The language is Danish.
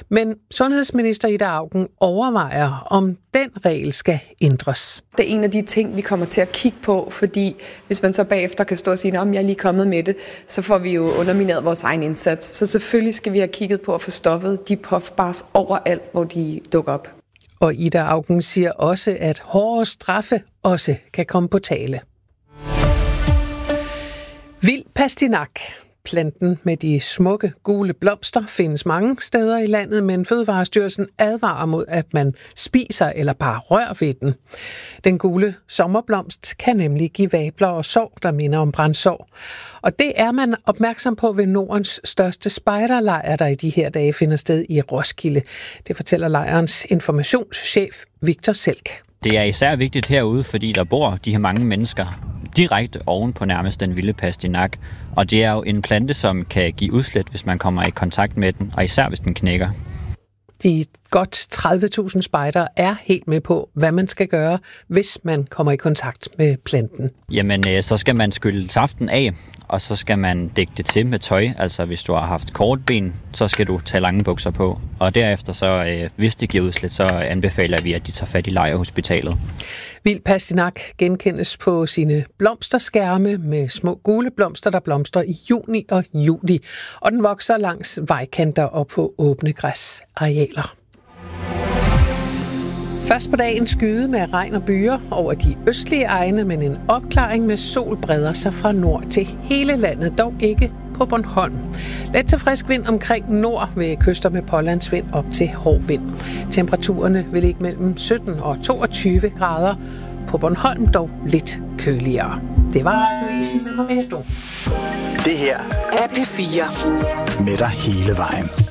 Men sundhedsminister Ida Auken overvejer, om den regel skal ændres. Det er en af de ting, vi kommer til at kigge på, fordi hvis man så bagefter kan stå og sige, om jeg er lige kommet med det, så får vi jo undermineret vores egen indsats. Så selvfølgelig skal vi have kigget på at få stoppet de puffbars overalt, hvor de dukker op. Og Ida Auken siger også, at hårde straffe også kan komme på tale. Vild pastinak. Planten med de smukke gule blomster findes mange steder i landet, men Fødevarestyrelsen advarer mod, at man spiser eller bare rører ved den. Den gule sommerblomst kan nemlig give vabler og sår, der minder om brandsår. Og det er man opmærksom på ved Nordens største spejderlejr, der i de her dage finder sted i Roskilde. Det fortæller lejrens informationschef Victor Selk. Det er især vigtigt herude, fordi der bor de her mange mennesker direkte oven på nærmest den vilde pastinak. Og det er jo en plante, som kan give udslæt, hvis man kommer i kontakt med den, og især hvis den knækker. De godt 30.000 spejdere er helt med på, hvad man skal gøre, hvis man kommer i kontakt med planten. Jamen, så skal man skylle saften af, og så skal man dække det til med tøj. Altså, hvis du har haft kort ben, så skal du tage lange bukser på. Og derefter, så, hvis det giver udslæt, så anbefaler vi, at de tager fat i lejrhospitalet. Vild pastinak genkendes på sine blomsterskærme med små gule blomster, der blomstrer i juni og juli. Og den vokser langs vejkanter og på åbne græsarealer. Først på dagen skyde med regn og byer over de østlige egne, men en opklaring med sol breder sig fra nord til hele landet, dog ikke på Bornholm. Let til frisk vind omkring nord ved kyster med pålandsvind op til hård vind. Temperaturerne vil ligge mellem 17 og 22 grader. På Bornholm dog lidt køligere. Det var Radioavisen med Maria. Det her er P4 med dig hele vejen.